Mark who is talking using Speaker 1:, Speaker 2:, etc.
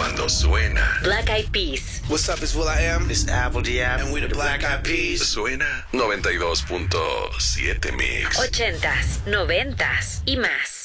Speaker 1: cuando suena.
Speaker 2: Black Eyed Peas.
Speaker 3: What's up, it's will.i.am.
Speaker 4: It's Apple D.App.
Speaker 3: And we the Black Eyed Peas.
Speaker 1: Suena 92.7 Mix.
Speaker 2: 80s, 90s y más.